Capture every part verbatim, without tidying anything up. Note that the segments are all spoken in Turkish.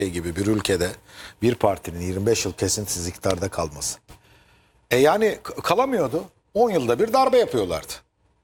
gibi bir ülkede bir partinin yirmi beş yıl kesintisiz iktidarda kalması. E yani kalamıyordu. on yılda bir darbe yapıyorlardı.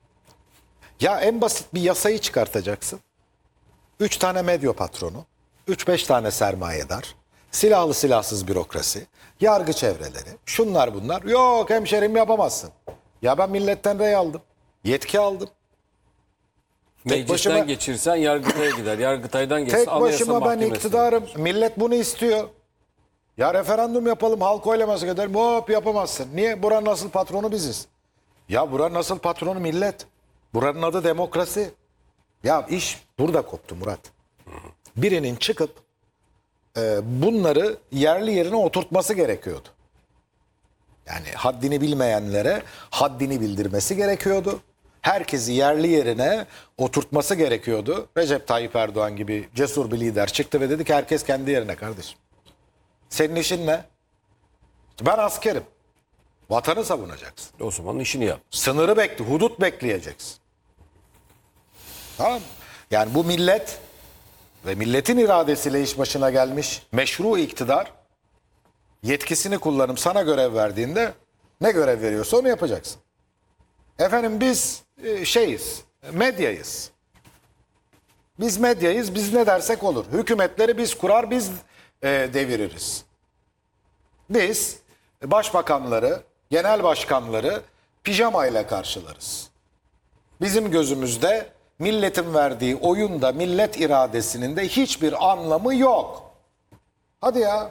Ya en basit bir yasayı çıkartacaksın. üç tane medya patronu, üç beş tane sermayedar, silahlı silahsız bürokrasi, yargı çevreleri, şunlar bunlar. Yok hemşerim yapamazsın. Ya ben milletten rey aldım, yetki aldım. Meclisten başıma- geçirsen Yargıtay'a gider. Yargıtay'dan geçse Tek Anayasa başıma ben Mahkemesi'ne iktidarım. gider. Millet bunu istiyor. Ya referandum yapalım, halk oylaması gidelim. Hop yapamazsın. Niye? Buranın asıl patronu biziz. Ya buranın asıl patronu millet. Buranın adı demokrasi. Ya iş burada koptu Murat. Birinin çıkıp e, bunları yerli yerine oturtması gerekiyordu. Yani haddini bilmeyenlere haddini bildirmesi gerekiyordu. Herkesi yerli yerine oturtması gerekiyordu. Recep Tayyip Erdoğan gibi cesur bir lider çıktı ve dedi ki herkes kendi yerine kardeşim. Senin işin ne? Ben askerim. Vatanı savunacaksın. O zaman işini yap. Sınırı bekle, hudut bekleyeceksin. Tamam mı? Yani bu millet ve milletin iradesiyle iş başına gelmiş meşru iktidar yetkisini kullanıp sana görev verdiğinde ne görev veriyorsa onu yapacaksın. Efendim biz e, şeyiz, medyayız. Biz medyayız, biz ne dersek olur. Hükümetleri biz kurar, biz e, deviririz. Biz başbakanları, genel başkanları pijamayla karşılarız. Bizim gözümüzde milletin verdiği oyunda millet iradesinin de hiçbir anlamı yok. Hadi ya.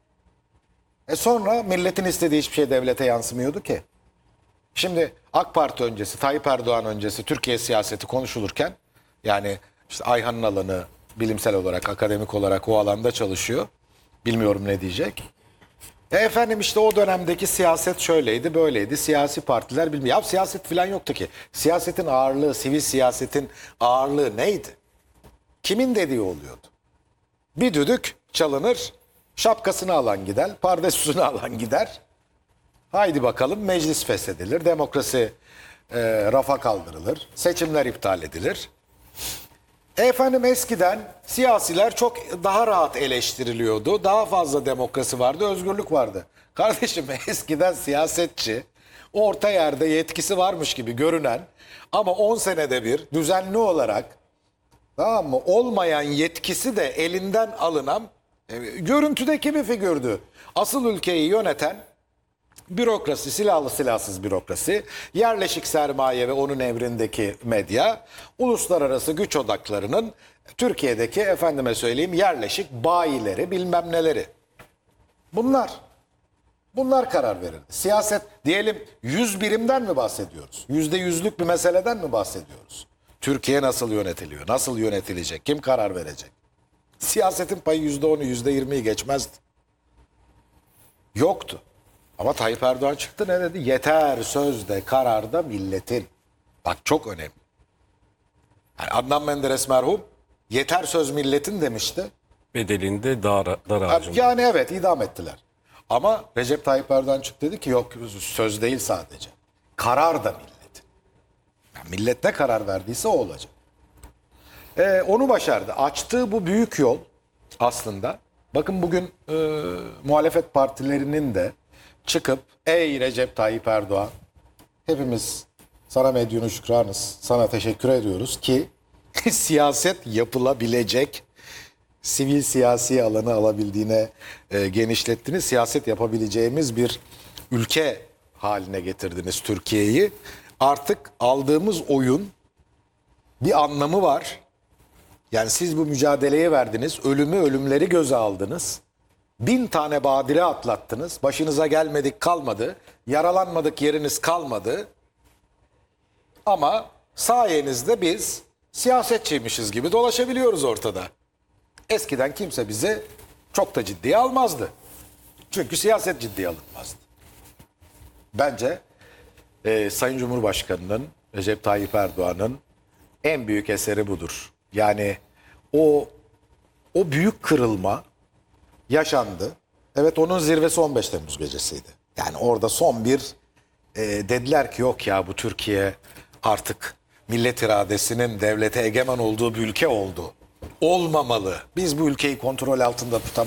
E sonra milletin istediği hiçbir şey devlete yansımıyordu ki. Şimdi AK Parti öncesi, Tayyip Erdoğan öncesi Türkiye siyaseti konuşulurken yani işte Ayhan'ın alanı bilimsel olarak, akademik olarak o alanda çalışıyor. Bilmiyorum ne diyecek. E efendim işte o dönemdeki siyaset şöyleydi, böyleydi. Siyasi partiler bilmiyor. Ya siyaset falan yoktu ki. Siyasetin ağırlığı, sivil siyasetin ağırlığı neydi? Kimin dediği oluyordu? Bir düdük çalınır, şapkasını alan gider, pardesüsünü alan gider. Haydi bakalım meclis feshedilir, demokrasi e, rafa kaldırılır, seçimler iptal edilir. E efendim eskiden siyasiler çok daha rahat eleştiriliyordu. Daha fazla demokrasi vardı, özgürlük vardı. Kardeşim eskiden siyasetçi orta yerde yetkisi varmış gibi görünen ama on senede bir düzenli olarak tamam mı olmayan yetkisi de elinden alınan e, görüntüdeki bir figürdü. Asıl ülkeyi yöneten bürokrasi, silahlı silahsız bürokrasi, yerleşik sermaye ve onun emrindeki medya, uluslararası güç odaklarının Türkiye'deki efendime söyleyeyim yerleşik bayileri bilmem neleri. Bunlar. Bunlar karar verirdi. Siyaset diyelim yüz birimden mi bahsediyoruz? Yüzde yüzlük bir meseleden mi bahsediyoruz? Türkiye nasıl yönetiliyor? Nasıl yönetilecek? Kim karar verecek? Siyasetin payı yüzde onu, yüzde yirmiyi geçmezdi. Yoktu. Ama Tayyip Erdoğan çıktı ne dedi? Yeter sözde kararda milletin. Bak çok önemli. Yani Adnan Menderes merhum yeter söz milletin demişti. Bedelinde dar, dar ağacında. Yani evet idam ettiler. Ama Recep Tayyip Erdoğan çıktı dedi ki yok söz değil sadece. Karar da milletin. Yani millet ne karar verdiyse o olacak. Ee, onu başardı. Açtığı bu büyük yol aslında. Bakın bugün e, muhalefet partilerinin de çıkıp ey Recep Tayyip Erdoğan hepimiz sana medyunu şükranız, sana teşekkür ediyoruz ki siyaset yapılabilecek sivil siyasi alanı alabildiğine e, genişlettiniz. Siyaset yapabileceğimiz bir ülke haline getirdiniz Türkiye'yi. Artık aldığımız oyun bir anlamı var. Yani siz bu mücadeleye verdiniz, ölümü ölümleri göze aldınız. Bin tane badire atlattınız. Başınıza gelmedik kalmadı. Yaralanmadık yeriniz kalmadı. Ama sayenizde biz siyasetçiymişiz gibi dolaşabiliyoruz ortada. Eskiden kimse bizi çok da ciddiye almazdı. Çünkü siyaset ciddiye alınmazdı. Bence e, Sayın Cumhurbaşkanı'nın, Recep Tayyip Erdoğan'ın en büyük eseri budur. Yani o o büyük kırılma yaşandı. Evet onun zirvesi on beş Temmuz gecesiydi. Yani orada son bir e, dediler ki yok ya bu Türkiye artık millet iradesinin devlete egemen olduğu bir ülke oldu. olmamalı. Biz bu ülkeyi kontrol altında tutamayız.